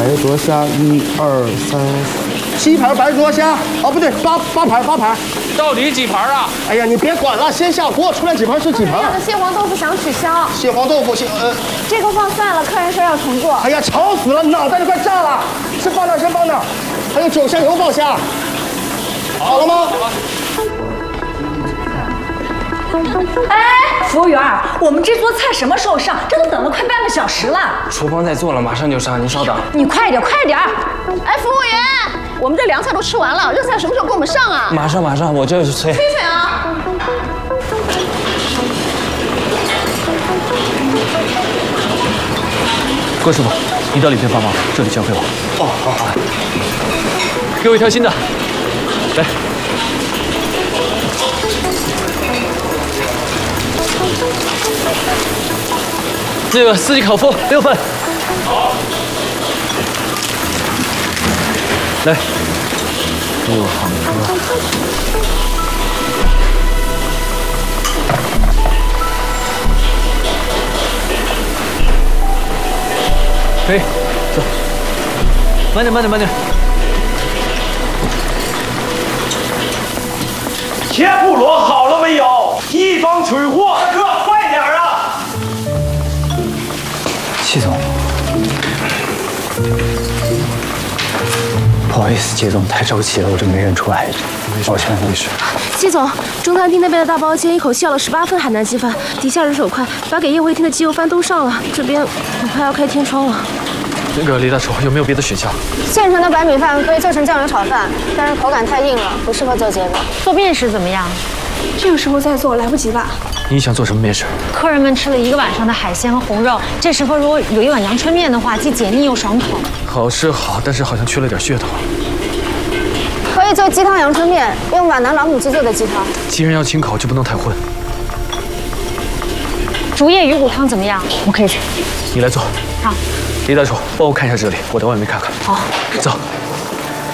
白灼虾，1、2、3、7盘白灼虾。哦，不对，八盘。 到底几盘啊？ 哎呀，你别管了，先下锅，出来几盘是几盘。 这样的蟹黄豆腐想取消。 蟹黄豆腐， 这个放散了，客人说要重做。 哎呀，吵死了，脑袋都快炸了。先放那儿。还有9香油爆虾。好了吗？ 哎，服务员，我们这桌菜什么时候上？这都等了快半个小时了。 厨房在做了，马上就上，您稍等。 你快点！ 哎，服务员，我们这凉菜都吃完了，热菜什么时候给我们上啊？ 马上，我这就催。 催啊！ 郭师傅，你到里边帮忙，这里交给我。 哦，好。 给我一条新的，来。那个四季烤麸6份。好。来，6行哥。可以，走。慢点。 天妇罗好了没有？一方水货，哥，快点啊！ 谢总，不好意思，杰总太着急了，我这没认出来，抱歉，没事。 谢总，中餐厅那边的大包间一口气要了18份海南鸡饭，底下人手快，把给宴会厅的鸡油饭都上了，这边我怕要开天窗了。 那个李大厨，有没有别的选项？ 现成的白米饭可以做成酱油炒饭，但是口感太硬了，不适合做煎饼。 做面食怎么样？ 这个时候再做来不及吧？ 你想做什么面食？ 客人们吃了1个晚上的海鲜和红肉，这时候如果有一碗阳春面的话，既解腻又爽口。 好是好，但是好像缺了点噱头。 可以做鸡汤阳春面，用皖南老母鸡做的鸡汤。 既然要清口，就不能太荤。 竹叶鱼骨汤怎么样？我可以去。 你来做。 好。 李大厨，帮我看一下这里，我到外面看看。 好。 走。